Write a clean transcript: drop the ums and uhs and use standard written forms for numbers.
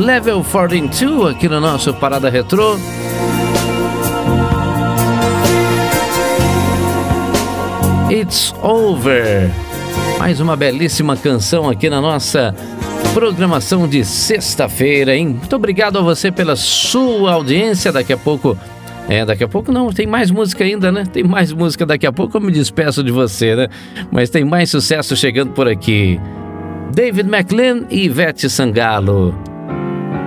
Level 42 aqui no nosso Parada Retrô. It's Over. Mais uma belíssima canção aqui na nossa programação de sexta-feira, hein? Muito obrigado a você pela sua audiência. Daqui a pouco não, tem mais música ainda, né? Tem mais música daqui a pouco, eu me despeço de você, né? Mas tem mais sucesso chegando por aqui. David McLean e Ivete Sangalo.